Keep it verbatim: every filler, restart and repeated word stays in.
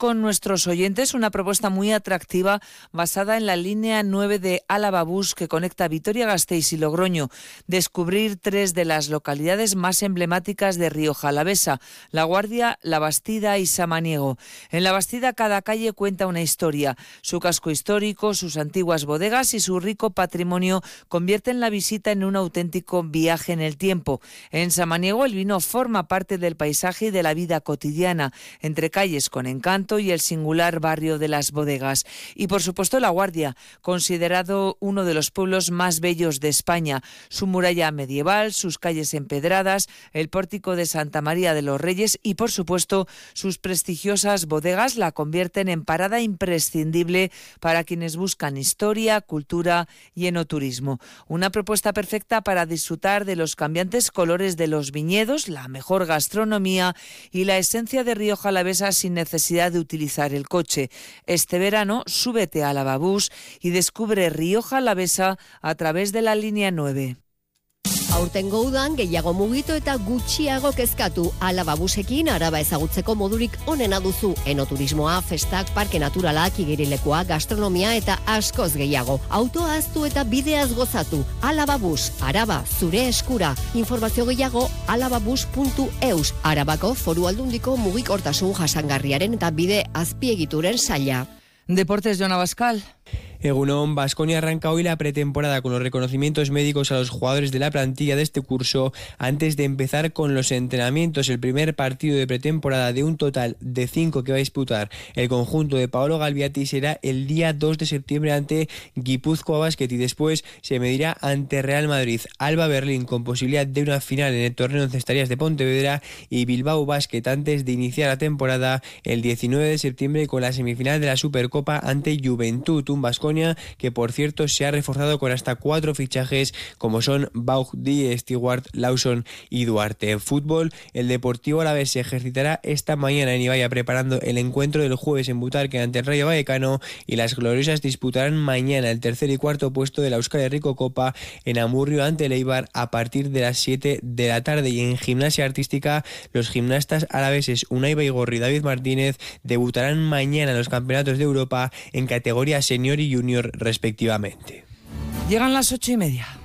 con nuestros oyentes una propuesta muy atractiva basada en la línea nueve de Álava Bus que conecta Vitoria-Gasteiz y Logroño. Descubrir tres de las localidades más emblemáticas de Rioja Alavesa: La Guardia, La Bastida y Samaniego. En La Bastida cada calle cuenta una historia. Su casco histórico, sus antiguas bodegas y su rico patrimonio convierten la visita en un auténtico viaje en el tiempo. En Samaniego el vino forma parte del paisaje y de la vida cotidiana, entre calles con encanto y el singular barrio de las bodegas. Y por supuesto La Guardia, considerado uno de los pueblos más bellos de España. Su muralla medieval, sus calles empedradas, el pórtico de Santa María de los Reyes y por supuesto sus prestigiosas bodegas la convierten en parada imprescindible para quienes buscan historia, cultura y enoturismo. Una propuesta perfecta para disfrutar de los cambiantes colores de los viñedos, la mejor gastronomía y la esencia de Rioja Alavesa sin necesidad de utilizar el coche. Este verano súbete a Álava Bus y descubre Rioja Alavesa a través de la línea nueve. Aurtengo udan gehiago mugitu eta gutxiago kezkatu. Álava Busekin Araba ezagutzeko modurik onena duzu. Enoturismoa, festak, parke naturalak, igerilekoa, gastronomia eta askoz gehiago. Autoa ahaztu eta bideaz gozatu. Álava Bus, Araba, zure eskura. Informazio gehiago alavabus puntu eus. Arabako Foru Aldundiko mugikortasun jasangarriaren eta bide azpiegituren saila. Deportes, Jon Abascal. Egunon, Baskonia arranca hoy la pretemporada con los reconocimientos médicos a los jugadores de la plantilla de este curso antes de empezar con los entrenamientos. El primer partido de pretemporada de un total de cinco que va a disputar el conjunto de Paolo Galviati será el día dos de septiembre ante Guipúzcoa Basket y después se medirá ante Real Madrid, Alba Berlín con posibilidad de una final en el torneo en Cestarías de Pontevedra y Bilbao Basket antes de iniciar la temporada el diecinueve de septiembre con la semifinal de la Supercopa ante Juventud, un Baskonia que por cierto se ha reforzado con hasta cuatro fichajes como son Baugdi, Stewart, Lawson y Duarte. En fútbol, el Deportivo Alavés se ejercitará esta mañana en Ibaia preparando el encuentro del jueves en Butarque ante el Rayo Vallecano y las gloriosas disputarán mañana el tercer y cuarto puesto de la Euskal Herriko Copa en Amurrio ante el Eibar a partir de las siete de la tarde. Y en gimnasia artística, los gimnastas alaveses Unai Baigorri y David Martínez debutarán mañana en los campeonatos de Europa en categoría senior y junior respectivamente. Llegan las ocho y media.